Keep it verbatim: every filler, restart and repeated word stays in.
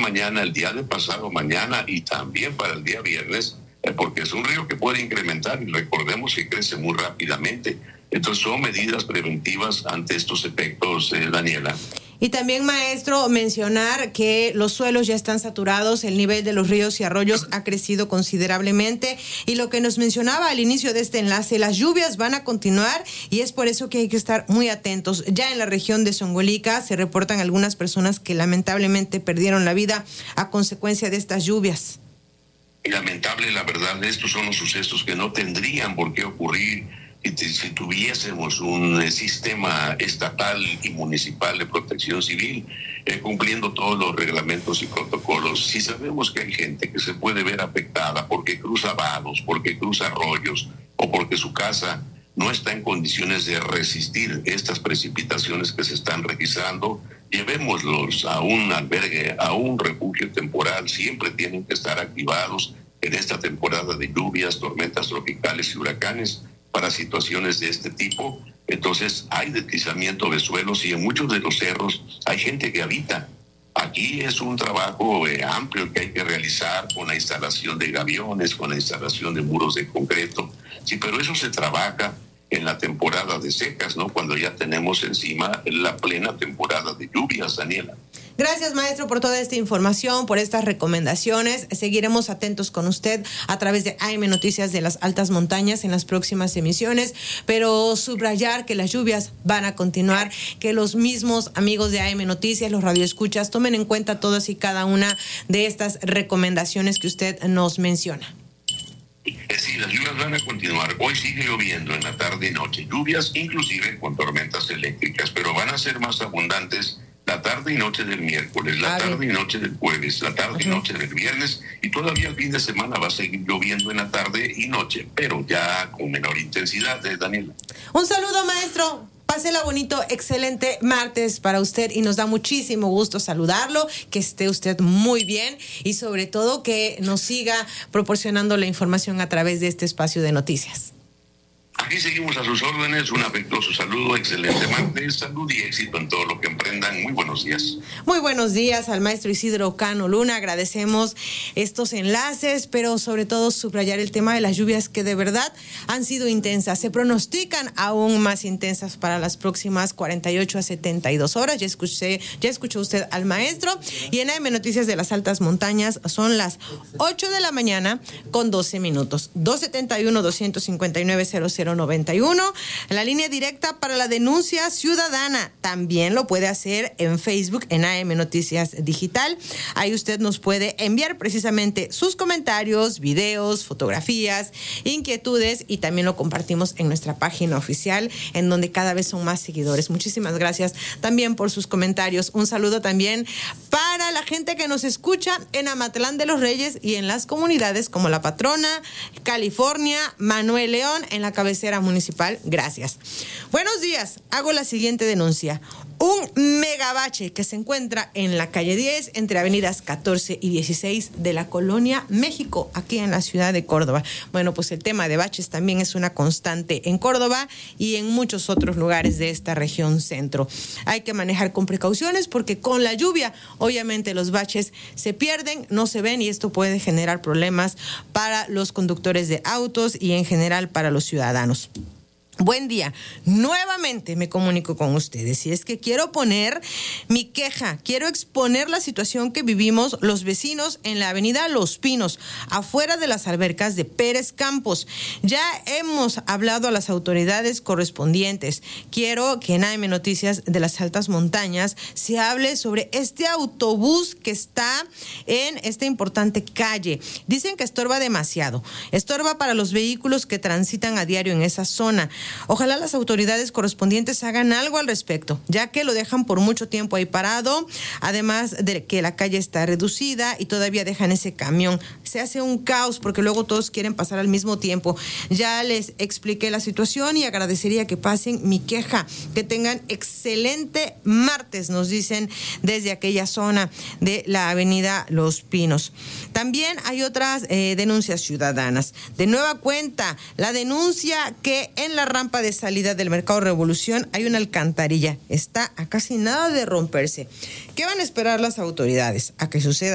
mañana, el día de pasado mañana y también para el día viernes, eh, porque es un río que puede incrementar y recordemos que crece muy rápidamente. Entonces son medidas preventivas ante estos efectos, eh, Daniela. Y también, maestro, mencionar que los suelos ya están saturados, el nivel de los ríos y arroyos ha crecido considerablemente y lo que nos mencionaba al inicio de este enlace, las lluvias van a continuar y es por eso que hay que estar muy atentos. Ya en la región de Zongolica se reportan algunas personas que lamentablemente perdieron la vida a consecuencia de estas lluvias. Lamentable, la verdad, estos son los sucesos que no tendrían por qué ocurrir si tuviésemos un sistema estatal y municipal de protección civil, eh, cumpliendo todos los reglamentos y protocolos. Si sabemos que hay gente que se puede ver afectada porque cruza vados, porque cruza arroyos o porque su casa no está en condiciones de resistir estas precipitaciones que se están registrando, llevémoslos a un albergue, a un refugio temporal. Siempre tienen que estar activados en esta temporada de lluvias, tormentas tropicales y huracanes para situaciones de este tipo. Entonces hay deslizamiento de suelos y en muchos de los cerros hay gente que habita. Aquí es un trabajo eh, amplio que hay que realizar con la instalación de gaviones, con la instalación de muros de concreto. Sí, pero eso se trabaja en la temporada de secas, ¿no? Cuando ya tenemos encima la plena temporada de lluvias, Daniela. Gracias, maestro, por toda esta información, por estas recomendaciones. Seguiremos atentos con usted a través de A M Noticias de las Altas Montañas en las próximas emisiones, pero subrayar que las lluvias van a continuar, que los mismos amigos de A M Noticias, los radioescuchas, tomen en cuenta todas y cada una de estas recomendaciones que usted nos menciona. Sí, las lluvias van a continuar. Hoy sigue lloviendo en la tarde y noche. Lluvias inclusive con tormentas eléctricas, pero van a ser más abundantes la tarde y noche del miércoles, la tarde y noche del jueves, la tarde y noche del viernes, y todavía el fin de semana va a seguir lloviendo en la tarde y noche, pero ya con menor intensidad, ¿eh, Daniela? Un saludo, maestro. Pásela bonito, excelente martes para usted y nos da muchísimo gusto saludarlo, que esté usted muy bien y sobre todo que nos siga proporcionando la información a través de este espacio de noticias. Aquí seguimos a sus órdenes, un afectuoso saludo, excelente martes, salud y éxito en todo lo que emprendan. Muy buenos días. Muy buenos días al maestro Isidro Cano Luna, agradecemos estos enlaces, pero sobre todo subrayar el tema de las lluvias que de verdad han sido intensas. Se pronostican aún más intensas para las próximas cuarenta y ocho a setenta y dos horas. Ya escuché, ya escuchó usted al maestro y en A M Noticias de las Altas Montañas son las ocho de la mañana con doce minutos. dos setenta y uno, doscientos cincuenta y nueve, cero cero noventa y uno, la línea directa para la denuncia ciudadana. También lo puede hacer en Facebook, en A M Noticias Digital. Ahí usted nos puede enviar precisamente sus comentarios, videos, fotografías, inquietudes y también lo compartimos en nuestra página oficial, en donde cada vez son más seguidores. Muchísimas gracias también por sus comentarios. Un saludo también para la gente que nos escucha en Amatlán de los Reyes y en las comunidades como La Patrona, California, Manuel León, en la cabecera municipal. Gracias. Buenos días. Hago la siguiente denuncia. Un megabache que se encuentra en la calle diez, entre avenidas catorce y dieciséis de la colonia México, aquí en la ciudad de Córdoba. Bueno, pues el tema de baches también es una constante en Córdoba y en muchos otros lugares de esta región centro. Hay que manejar con precauciones porque con la lluvia, obviamente los baches se pierden, no se ven y esto puede generar problemas para los conductores de autos y en general para los ciudadanos. Buen día. Nuevamente me comunico con ustedes y es que quiero poner mi queja, quiero exponer la situación que vivimos los vecinos en la avenida Los Pinos, afuera de las albercas de Pérez Campos. Ya hemos hablado a las autoridades correspondientes. Quiero que en A M Noticias de las Altas Montañas se hable sobre este autobús que está en esta importante calle. Dicen que estorba demasiado, estorba para los vehículos que transitan a diario en esa zona. Ojalá las autoridades correspondientes hagan algo al respecto, ya que lo dejan por mucho tiempo ahí parado, además de que la calle está reducida y todavía dejan ese camión. Se hace un caos porque luego todos quieren pasar al mismo tiempo. Ya les expliqué la situación y agradecería que pasen mi queja. Que tengan excelente martes, nos dicen desde aquella zona de la avenida Los Pinos. También hay otras eh, denuncias ciudadanas. De nueva cuenta, la denuncia que en la rampa de salida del Mercado Revolución hay una alcantarilla. Está a casi nada de romperse. ¿Qué van a esperar las autoridades? A que suceda